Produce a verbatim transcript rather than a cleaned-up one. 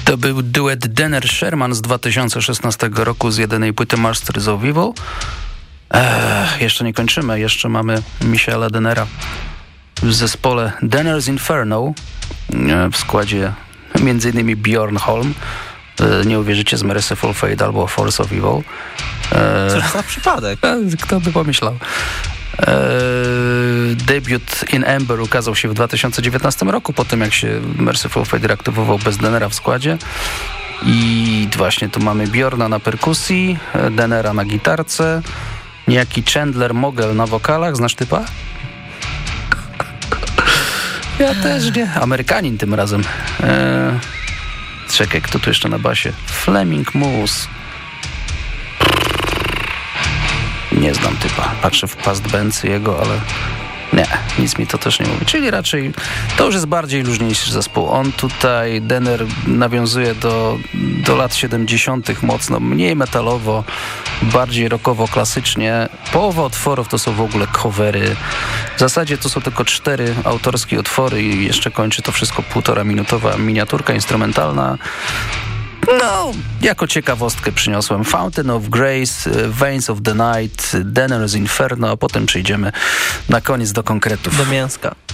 To był duet Denner Sherman z dwa tysiące szesnastego roku z jedynej płyty Masters of Evil. Ech, jeszcze nie kończymy, jeszcze mamy Michaela Dennera w zespole Denner's Inferno w składzie między innymi Bjorn Holm, nie uwierzycie, z Merciful Fate albo Force of Evil. Cóż za przypadek. Kto by pomyślał. Debiut In Ember ukazał się w dwa tysiące dziewiętnastym roku, po tym jak się Merciful Fate reaktywował bez Dennera w składzie. I właśnie tu mamy Bjorna na perkusji, Dennera na gitarce, niejaki Chandler Mogel na wokalach. Znasz typa? Ja też nie. Amerykanin tym razem. Eee, czekaj, kto tu jeszcze na basie? Fleming Moose. Nie znam typa. Patrzę w past bands jego, ale nie, nic mi to też nie mówi. Czyli raczej to już jest bardziej luźniejszy zespół. On tutaj, Denner, nawiązuje do, do lat siedemdziesiątych mocno, mniej metalowo, bardziej rockowo, klasycznie. Połowa utworów to są w ogóle covery. W zasadzie to są tylko cztery autorskie utwory i jeszcze kończy to wszystko półtora minutowa miniaturka instrumentalna. No, jako ciekawostkę przyniosłem Fountain of Grace, Veins of the Night, Denner's Inferno, a potem przejdziemy na koniec do konkretów. Do mięska.